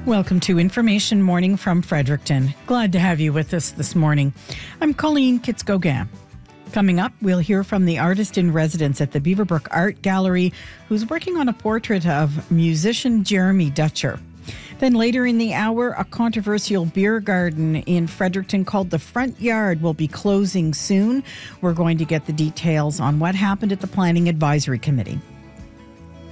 Welcome to Information Morning from Fredericton. Glad to have you with us this morning. I'm Colleen Kitz-Gauguin. Coming up, we'll hear from the artist in residence at the Beaverbrook Art Gallery, who's working on a portrait of musician Jeremy Dutcher. Then later in the hour, a controversial beer garden in Fredericton called The Front Yard will be closing soon. We're going to get the details on what happened at the Planning Advisory Committee.